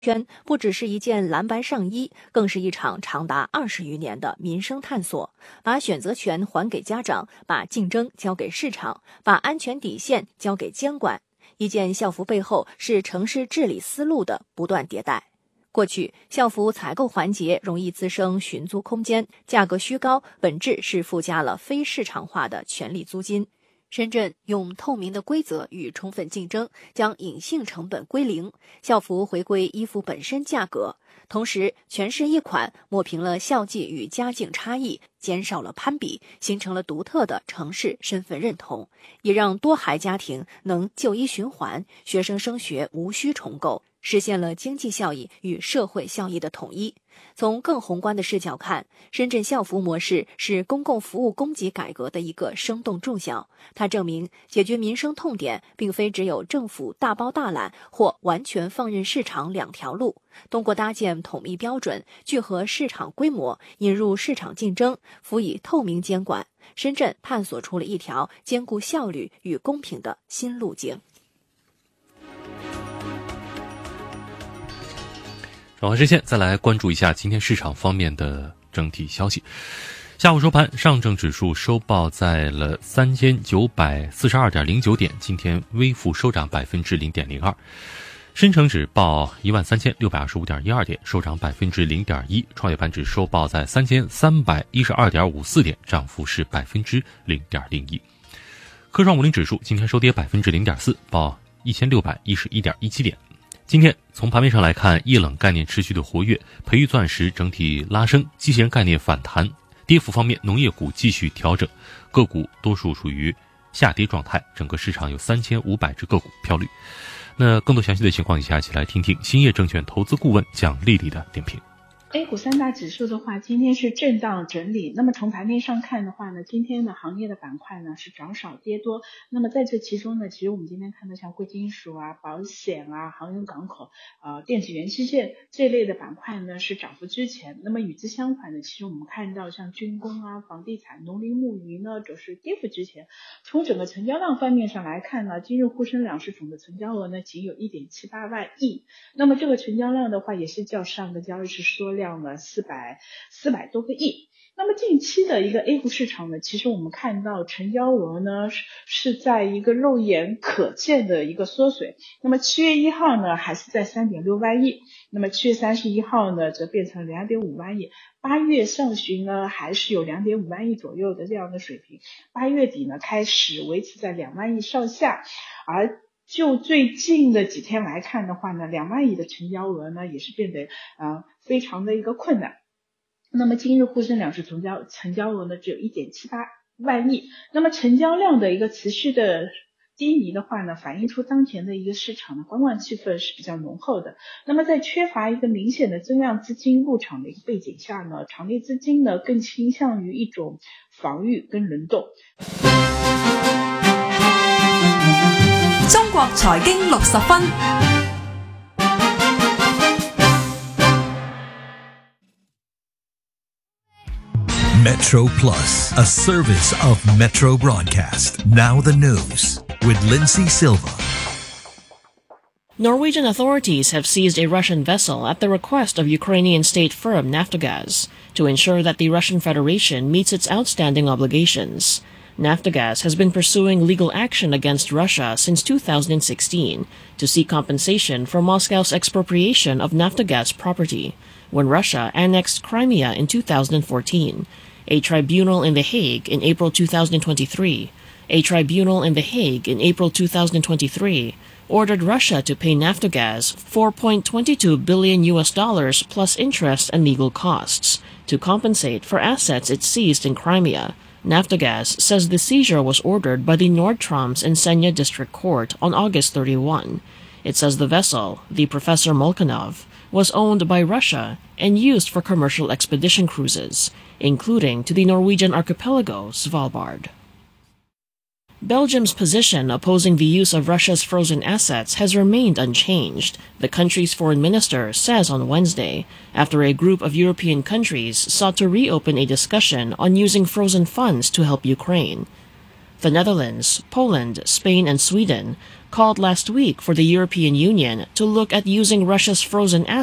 圈不只是一件蓝白上衣，更是一场长达20余年的民生探索，把选择权还给家长，把竞争交给市场，把安全底线交给监管。一件校服背后是城市治理思路的不断迭代。过去，校服采购环节容易滋生寻租空间，价格虚高，本质是附加了非市场化的权利租金。深圳用透明的规则与充分竞争，将隐性成本归零，校服回归衣服本身价格，同时全是一款，抹平了校际与家境差异，减少了攀比，形成了独特的城市身份认同，也让多孩家庭能就医循环，学生升学无需重构，实现了经济效益与社会效益的统一。从更宏观的视角看，深圳校服模式是公共服务供给改革的一个生动注脚。它证明，解决民生痛点并非只有政府大包大揽或完全放任市场两条路。通过搭建统一标准，聚合市场规模，引入市场竞争，辅以透明监管，深圳探索出了一条兼顾效率与公平的新路径。 转换视线，再来关注一下今天市场方面的整体消息。下午收盘，上证指数收报在了3942.09点，今天微幅收涨 0.02%。深成指报13625.12点，收涨 0.1%。创业板指收报在3312.54点，涨幅是 0.01%。科创50指数今天收跌 0.4%，报1611.17点。今天从盘面上来看，液冷概念持续的活跃，培育钻石整体拉升，机器人概念反弹。跌幅方面，农业股继续调整，个股多数处于下跌状态，整个市场有3500只个股飘绿。那更多详细的情况，以下一起来听听兴业证券投资顾问蒋丽丽的点评。 A 股三大指数的话，今天是震荡整理。那么从盘面上看的话呢，今天的行业的板块呢是涨少跌多。那么在这其中呢，其实我们今天看到像贵金属啊、保险啊、航运港口、电子元器件这类的板块呢是涨幅居前。那么与之相反的，其实我们看到像军工啊、房地产、农林牧渔呢则是跌幅居前。从整个成交量方面上来看呢，今日沪深两市总的成交额呢仅有 1.78 万亿。那么这个成交量的话，也是较上个交易日缩量了400多个亿。那么近期的一个 A 股市场呢，其实我们看到成交额呢是在一个肉眼可见的一个缩水。那么7月1号呢还是在 3.6 万亿，那么7月31号呢则变成 2.5 万亿，8月上旬呢还是有 2.5 万亿左右的这样的水平，8月底呢开始维持在2万亿上下。而就最近的几天来看的话呢，2万亿的成交额呢也是变得非常的一个困难。那么今日沪深两市成交额呢只有 1.78 万亿。那么成交量的一个持续的低迷的话呢，反映出当前的一个市场的观望气氛是比较浓厚的。那么在缺乏一个明显的增量资金入场的一个背景下呢，场内资金呢更倾向于一种防御跟轮动。 中國財經60分。 Metro Plus, a service of Metro Broadcast. Now the news with Lindsay Silva. Norwegian authorities have seized a Russian vessel at the request of Ukrainian state firm Naftogaz to ensure that the Russian Federation meets its outstanding obligations. Naftogaz has been pursuing legal action against Russia since 2016 to seek compensation for Moscow's expropriation of Naftogaz property when Russia annexed Crimea in 2014. A tribunal in The Hague in April 2023 ordered Russia to pay Naftogaz $4.22 billion plus interest and legal costs to compensate for assets it seized in Crimea. Naftogaz says the seizure was ordered by the Nord-Troms and Senja District Court on August 31. It says the vessel, the Professor Molchanov, was owned by Russia and used for commercial expedition cruises, including to the Norwegian archipelago Svalbard. Belgium's position opposing the use of Russia's frozen assets has remained unchanged, the country's foreign minister says on Wednesday, after a group of European countries sought to reopen a discussion on using frozen funds to help Ukraine. The Netherlands, Poland, Spain, and Sweden called last week for the European Union to look at using Russia's frozen assets